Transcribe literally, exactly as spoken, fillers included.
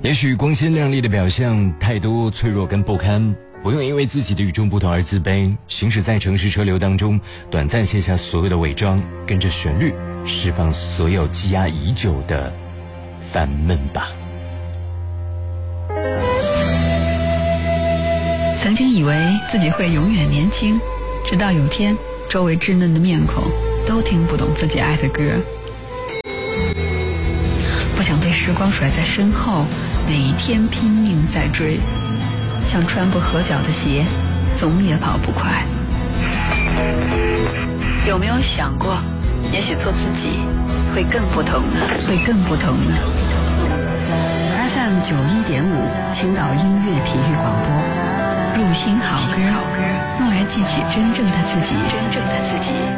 也许光鲜亮丽的表象太多脆弱跟不堪，不用因为自己的与众不同而自卑，行驶在城市车流当中，短暂卸下所有的伪装，跟着旋律释放所有积压已久的烦闷吧。 曾经以为自己会永远年轻，直到有天周围稚嫩的面孔都听不懂自己爱的歌。不想被时光甩在身后，每天拼命在追，像穿不合脚的鞋，总也跑不快。有没有想过，也许做自己会更不同呢？会更不同呢 F M 九一点五，青岛音乐体育广播， 入心好歌，用来记起真正的自己，真正的自己。